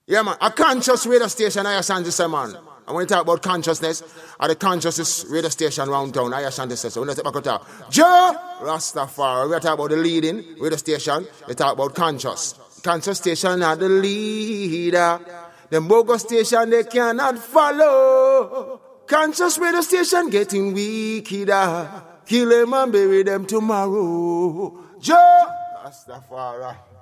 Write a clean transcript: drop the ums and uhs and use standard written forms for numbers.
Yeah, man. A conscious radio station, I Ashanti say, man. And when you talk about consciousness, at the consciousness radio station round town, I Ashanti say, so when you talk about Joe Rastafari, we talk about the leading radio station, we talk about conscious. Conscious station are the leader. The bogus station, they cannot follow. Conscious radio station getting weaker. Kill them and bury them tomorrow. Joe Rastafari.